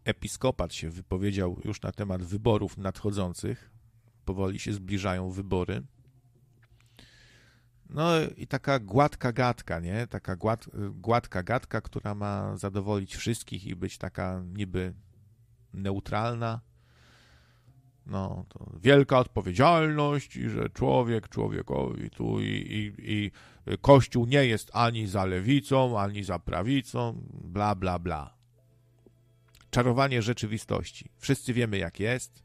episkopat się wypowiedział już na temat wyborów nadchodzących. Powoli się zbliżają wybory. No i taka gładka gadka, nie? Taka gładka gadka, która ma zadowolić wszystkich i być taka niby neutralna. No, to wielka odpowiedzialność i że człowiek człowiekowi tu i Kościół nie jest ani za lewicą, ani za prawicą, bla, bla, bla. Czarowanie rzeczywistości. Wszyscy wiemy, jak jest.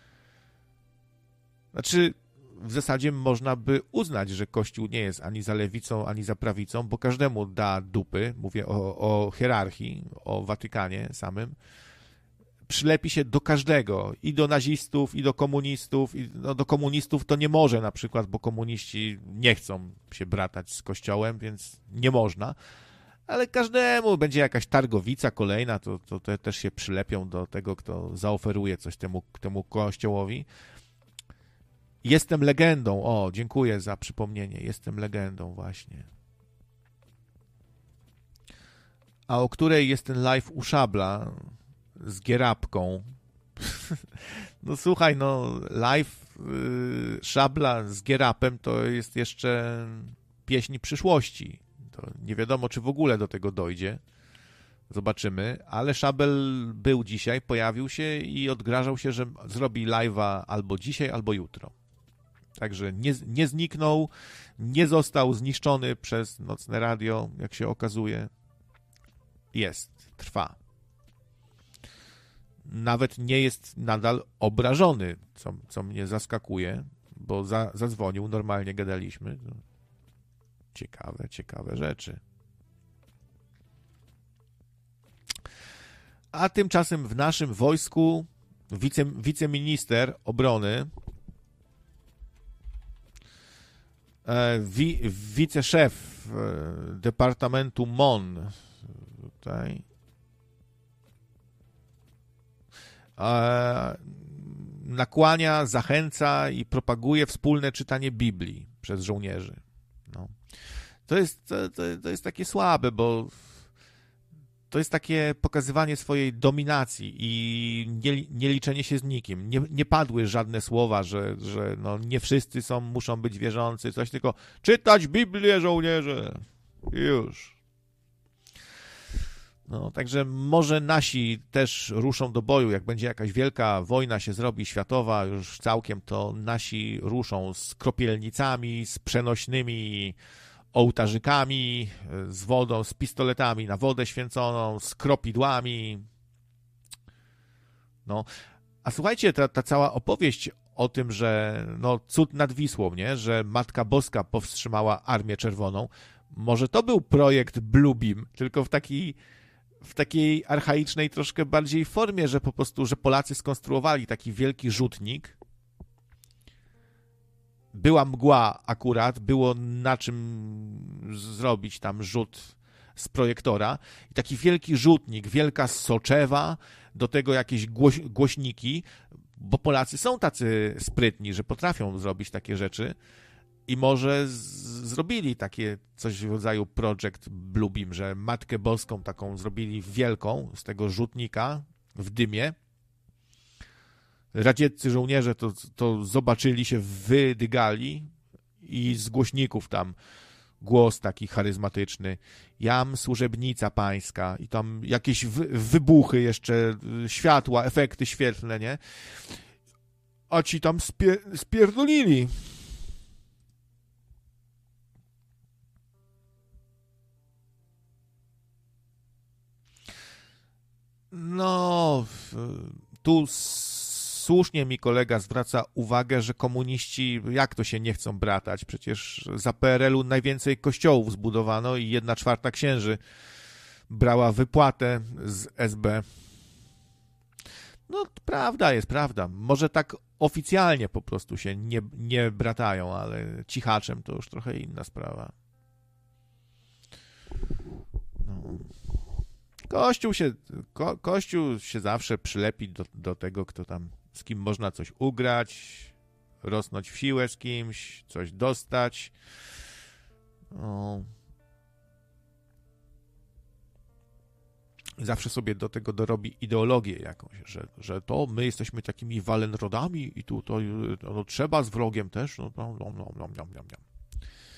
Znaczy, w zasadzie można by uznać, że Kościół nie jest ani za lewicą, ani za prawicą, bo każdemu da dupy, mówię o hierarchii, o Watykanie samym, przylepi się do każdego, i do nazistów, i do komunistów. No, do komunistów to nie może na przykład, bo komuniści nie chcą się bratać z Kościołem, więc nie można. Ale każdemu będzie jakaś targowica kolejna, to też się przylepią do tego, kto zaoferuje coś temu Kościołowi. Jestem legendą. O, dziękuję za przypomnienie. Jestem legendą właśnie. A o której jest ten live u Szabla z Gierapką? No słuchaj, no live Szabla z Gierapem to jest jeszcze pieśń przyszłości. To nie wiadomo, czy w ogóle do tego dojdzie. Zobaczymy, ale Szabel był dzisiaj, pojawił się i odgrażał się, że zrobi live'a albo dzisiaj, albo jutro. Także nie zniknął, nie został zniszczony przez Nocne Radio, jak się okazuje. Jest, trwa. Nawet nie jest nadal obrażony, co mnie zaskakuje, bo zadzwonił, normalnie gadaliśmy. Ciekawe rzeczy. A tymczasem w naszym wojsku wiceminister obrony, wiceszef Departamentu MON tutaj nakłania, zachęca i propaguje wspólne czytanie Biblii przez żołnierzy. No. To jest takie słabe, bo to jest takie pokazywanie swojej dominacji i nie liczenie się z nikim. Nie padły żadne słowa, że no nie wszyscy muszą być wierzący, coś, tylko czytać Biblię, żołnierze. Już. No, także może nasi też ruszą do boju, jak będzie jakaś wielka wojna się zrobi, światowa już całkiem, to nasi ruszą z kropielnicami, z przenośnymi ołtarzykami, z wodą, z pistoletami na wodę święconą, z kropidłami. No, a słuchajcie, ta cała opowieść o tym, że no cud nad Wisłą, nie? Że Matka Boska powstrzymała Armię Czerwoną, może to był projekt Bluebeam, tylko w takiej archaicznej troszkę bardziej formie, że po prostu, że Polacy skonstruowali taki wielki rzutnik. Była mgła akurat, było na czym zrobić tam rzut z projektora. I taki wielki rzutnik, wielka soczewa, do tego jakieś głośniki, bo Polacy są tacy sprytni, że potrafią zrobić takie rzeczy. I może zrobili takie coś w rodzaju projekt Bluebeam, że Matkę Boską taką zrobili wielką z tego rzutnika w dymie. Radzieccy żołnierze to zobaczyli, się wydygali i z głośników tam głos taki charyzmatyczny. Jam służebnica pańska i tam jakieś wybuchy jeszcze, światła, efekty świetlne, nie? A ci tam spierdolili. No, tu słusznie mi kolega zwraca uwagę, że komuniści, jak to się nie chcą bratać? Przecież za PRL-u najwięcej kościołów zbudowano i 1/4 księży brała wypłatę z SB. No, prawda jest, prawda. Może tak oficjalnie po prostu się nie bratają, ale cichaczem to już trochę inna sprawa. No. Kościół się zawsze przylepi do tego, kto tam, z kim można coś ugrać, rosnąć w siłę z kimś, coś dostać. No. zawsze sobie do tego dorobi ideologię jakąś, że to my jesteśmy takimi Walenrodami i tu to no, trzeba z wrogiem też, no.